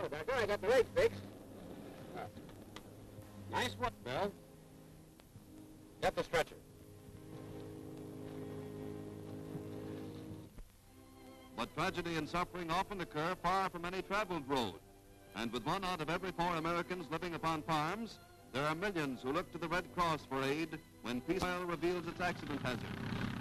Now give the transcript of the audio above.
Oh, Doctor, I got the leg fixed. Nice work, Bill. Get the stretcher. But tragedy and suffering often occur far from any traveled road. And with 1 out of every 4 Americans living upon farms, there are millions who look to the Red Cross for aid when peace oil reveals its accident hazard.